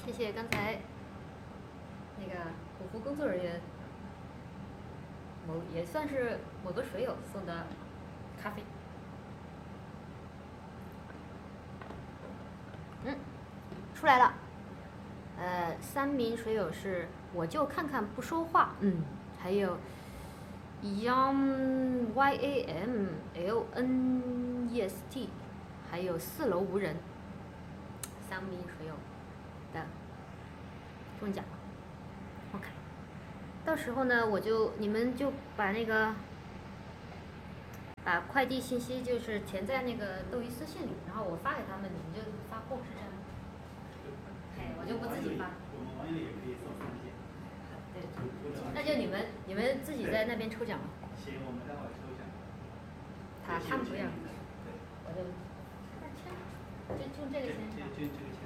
谢谢刚才那个虎扑工作人员，也算是某个水友送的咖啡。出来了。3名水友是我就看看不说话，还有 YAMLNEST， 还有4楼无人，3名水友的中奖了。OK， 到时候呢，你们就把那个把快递信息就是填在那个斗鱼私信里，然后我发给他们，你们就发后是这样。我就不自己发。 我们网友也可以送3件。 对，那就你们自己在那边抽奖吧。 行，我们待会儿抽奖。 他们不要。 对。 我就，就这个签。 这个签。